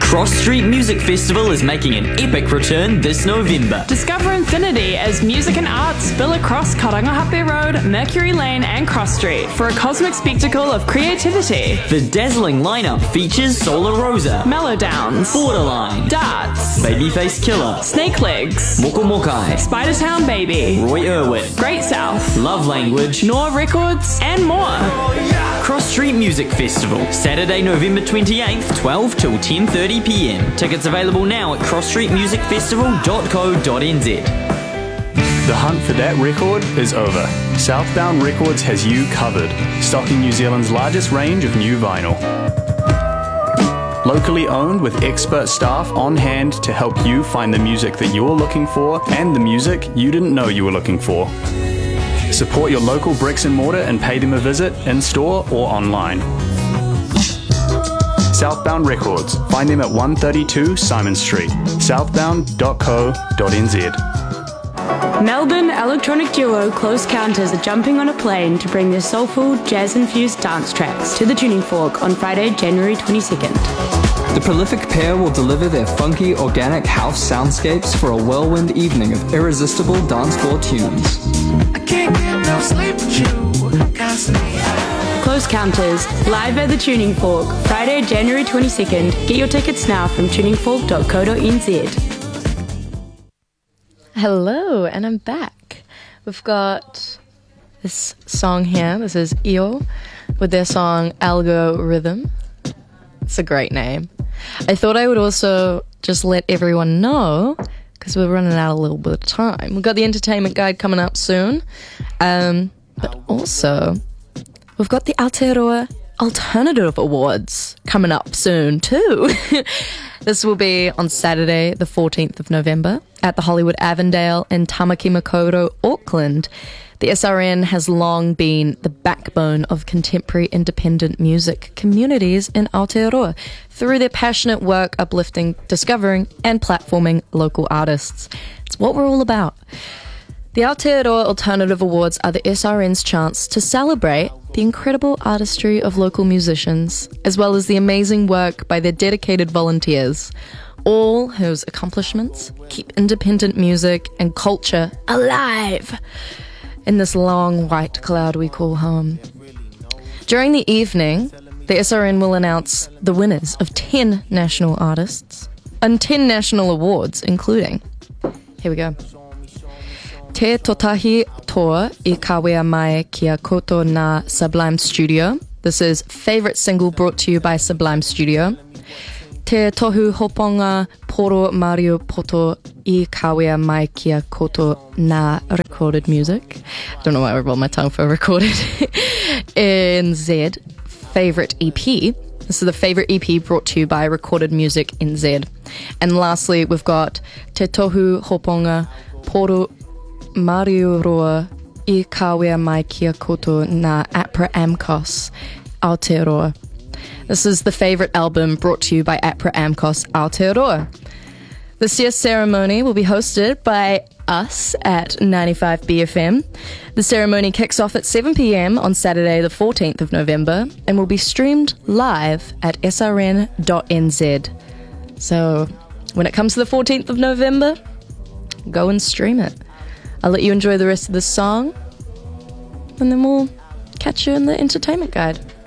Cross Street Music Festival is making an epic return this November. Discover infinity as music and art spill across Karangahape Road, Mercury Lane and Cross Street for a cosmic spectacle of creativity. The dazzling lineup features Solar Rosa, Mellow Downs, Borderline, Darts, Babyface Killer, Snake Legs, Moko Mokai, Spidertown Baby, Roy Irwin, Great South, Love Language, Noah Records and more. Cross Street Music Festival, Saturday, November 28th, 12 till 10:30 p.m. Tickets available now at crossstreetmusicfestival.co.nz. The hunt for that record is over. Southbound Records has you covered, stocking New Zealand's largest range of new vinyl. Locally owned with expert staff on hand to help you find the music that you're looking for and the music you didn't know you were looking for. Support your local bricks and mortar and pay them a visit in-store or online. Southbound Records. Find them at 132 Simon Street, southbound.co.nz. Melbourne electronic duo Close Counters are jumping on a plane to bring their soulful, jazz-infused dance tracks to the Tuning Fork on Friday, January 22nd. The prolific pair will deliver their funky, organic house soundscapes for a whirlwind evening of irresistible dancefloor tunes. I can't get no sleep with you. Constantly. Close Counters, live at the Tuning Fork, Friday, January 22nd. Get your tickets now from tuningfork.co.nz. Hello, and I'm back. We've got this song here. This is Io with their song Algorithm. It's a great name. I thought I would also just let everyone know, because we're running out a little bit of time. We've got the entertainment guide coming up soon. But also, we've got the Aotearoa Alternative Awards coming up soon too. This will be on Saturday, the 14th of November, at the Hollywood Avondale in Tamaki Makaurau, Auckland. The SRN has long been the backbone of contemporary independent music communities in Aotearoa through their passionate work uplifting, discovering, and platforming local artists. It's what we're all about. The Aotearoa Alternative Awards are the SRN's chance to celebrate the incredible artistry of local musicians, as well as the amazing work by their dedicated volunteers, all whose accomplishments keep independent music and culture alive in this long white cloud we call home. During the evening, the SRN will announce the winners of 10 national artists and 10 national awards, including, here we go, Te Totahi Toa I Kawea Mai Kia Koto na Sublime Studio. This is favourite single brought to you by Sublime Studio. Te Tohu Hoponga Poro Mario Poto I Kawea Mai Kia Koto na Recorded Music. I don't know why I rolled my tongue for recorded. NZ favourite EP. This is the favourite EP brought to you by Recorded Music NZ. And lastly, we've got Te Tohu Hoponga Poro Mario Roa I Kawea Mai Kia Koto na APRA AMCOS Aotearoa. This is the favourite album brought to you by APRA AMCOS Aotearoa. This year's ceremony will be hosted by us at 95BFM. The ceremony kicks off at 7 p.m. on Saturday the 14th of November and will be streamed live at srn.nz. So when it comes to the 14th of November, go and stream it. I'll let you enjoy the rest of the song, and then we'll catch you in the entertainment guide.